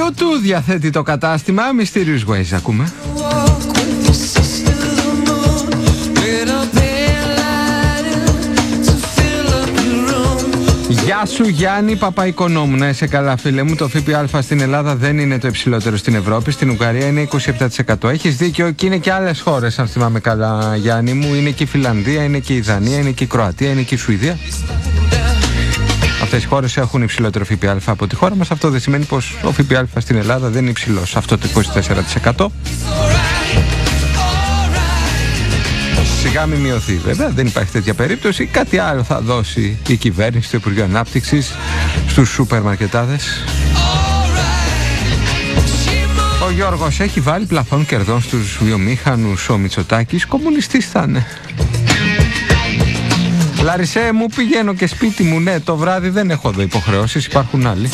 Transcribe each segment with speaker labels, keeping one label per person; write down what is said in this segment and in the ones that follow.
Speaker 1: O2 διαθέτει το κατάστημα Mysterious Ways. Ακούμε. Γεια σου Γιάννη Παπαϊκονόμου, να είσαι καλά φίλε μου. Το ΦΠΑ στην Ελλάδα δεν είναι το υψηλότερο στην Ευρώπη. Στην Ουγγαρία είναι 27%. Έχεις δίκιο, και είναι και άλλες χώρες, αν θυμάμαι καλά Γιάννη μου. Είναι και η Φιλανδία, είναι και η Δανία, είναι και η Κροατία, είναι και η Σουηδία. Αυτές οι χώρες έχουν υψηλότερο ΦΠΑ από τη χώρα μας. Αυτό δεν σημαίνει πως ο ΦΠΑ στην Ελλάδα δεν είναι υψηλός. Αυτό το 24%. Σιγά μην μειωθεί βέβαια, δεν υπάρχει τέτοια περίπτωση. Κάτι άλλο θα δώσει η κυβέρνηση, το Υπουργείο Ανάπτυξης, στους σούπερ μαρκετάδες. Ο Γιώργος έχει βάλει πλαφόν κερδών στους βιομήχανους. Ο Μητσοτάκης κομμουνιστής θα είναι. Λαρισέ μου, πηγαίνω και σπίτι μου. Ναι, το βράδυ δεν έχω εδώ υποχρεώσεις, υπάρχουν άλλοι.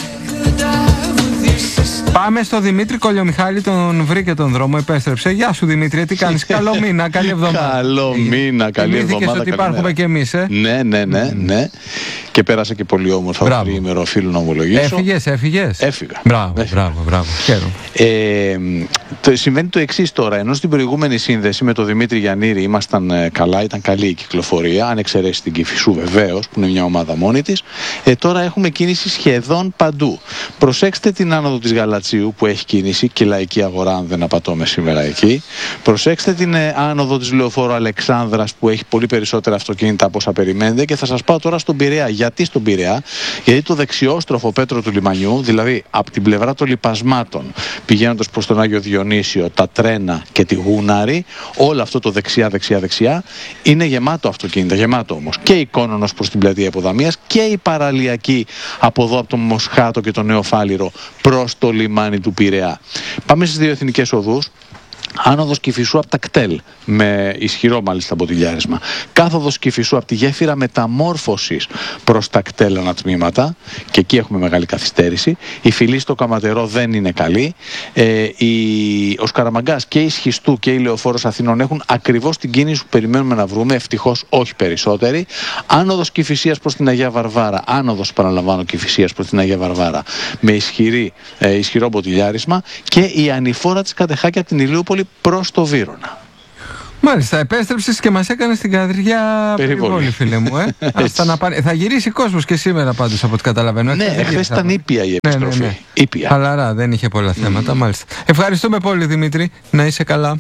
Speaker 1: Πάμε στο Δημήτρη Κολιομιχάλη, τον βρήκε τον δρόμο, επέστρεψε. Γεια σου Δημήτρη, τι κάνεις? Καλό μήνα, καλή εβδομάδα.
Speaker 2: Καλό μήνα, καλή εβδομάδα.
Speaker 1: Θυμήθηκες ότι υπάρχουμε κι εμείς,
Speaker 2: Ναι. Και πέρασε και πολύ όμορφα το τριήμερο, οφείλω να ομολογήσω.
Speaker 1: Έφυγες.
Speaker 2: Έφυγα.
Speaker 1: Μπράβο. Χαίρομαι.
Speaker 2: Συμβαίνει το εξής τώρα. Ενώ στην προηγούμενη σύνδεση με τον Δημήτρη Γιαννήρη ήμασταν καλά, ήταν καλή η κυκλοφορία, αν εξαιρέσει την Κηφισού βεβαίως, που είναι μια ομάδα μόνη της. Τώρα έχουμε κίνηση σχεδόν παντού. Προσέξτε την άνοδο της Γαλατσίου που έχει κίνηση και λαϊκή αγορά, αν δεν απατώμε σήμερα εκεί. Προσέξτε την άνοδο της Λεωφόρου Αλεξάνδρας που έχει πολύ περισσότερα αυτοκίνητα από όσα περιμένετε. Και θα σας πάω τώρα στον Πειραιά. Γιατί στον Πειραιά? Γιατί το δεξιόστροφο Πέτρο του Λιμανιού, δηλαδή από την πλευρά των λιπασμάτων, πηγαίνοντας προς τον Άγιο Διονύσιο, τα Τρένα και τη Γούναρη, όλο αυτό το δεξιά, είναι γεμάτο αυτοκίνητα, γεμάτο όμως. Και η Κόνονος προς την πλατεία Υποδαμίας και η παραλιακή από εδώ από τον Μοσχάτο και τον Νέο Φάληρο προς το λιμάνι του Πειραιά. Πάμε στις δύο εθνικές οδούς. Άνοδος Κηφισού από τα κτέλ, με ισχυρό μάλιστα μποτιλιάρισμα. Κάθοδος Κηφισού από τη γέφυρα μεταμόρφωσης προς τα κτέλ ανατμήματα, και εκεί έχουμε μεγάλη καθυστέρηση. Η φυλή στο Καματερό δεν είναι καλή. Ο Σκαραμαγκάς και η Σχιστού και η Λεωφόρος Αθηνών έχουν ακριβώς την κίνηση που περιμένουμε να βρούμε, ευτυχώς όχι περισσότερη. Άνοδος Κηφισίας προς την Αγία Βαρβάρα, άνοδος παραλαμβάνω Κηφισίας προς την Αγία Βαρβάρα, με ισχυρό μποτιλιάρισμα, και η ανηφόρα της Κατεχάκη από την Ηλιούπολη προς το Βύρωνα.
Speaker 1: Μάλιστα, επέστρεψες και μας έκανες την καρδιά περιβόλη, φίλε μου. Θα γυρίσει κόσμος και σήμερα πάντως από ό,τι καταλαβαίνω.
Speaker 2: Ναι, χθες ήταν ήπια η επιστροφή.
Speaker 1: Ναι.
Speaker 2: Ήπια.
Speaker 1: Χαλαρά, δεν είχε πολλά θέματα, μάλιστα. Ευχαριστούμε πολύ Δημήτρη, να είσαι καλά.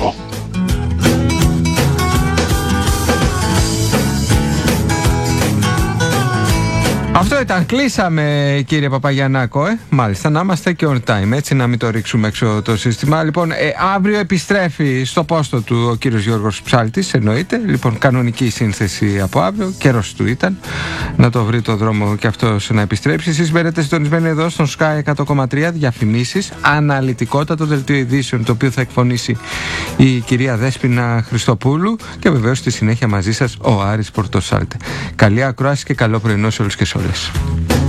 Speaker 1: Αυτό ήταν, κλείσαμε κύριε Παπαγιαννάκο, μάλιστα, να είμαστε και on time, έτσι, να μην το ρίξουμε έξω το σύστημα. Λοιπόν, αύριο επιστρέφει στο πόστο του ο κύριος Γιώργος Ψάλτης, εννοείται. Λοιπόν, κανονική σύνθεση από αύριο, καιρός του ήταν να το βρει το δρόμο και αυτός να επιστρέψει. Εσείς μπαίνετε συντονισμένοι εδώ στον Sky 100,3, διαφημίσεις, αναλυτικότατο δελτίο ειδήσεων, το οποίο θα εκφωνήσει η κυρία Δέσποινα Χριστοπούλου, και βεβαίως στη συνέχεια μαζί σας ο Άρης Πορτοσάλτε. Καλή ακρόαση και καλό πρωινό σε όλους και σε όλες.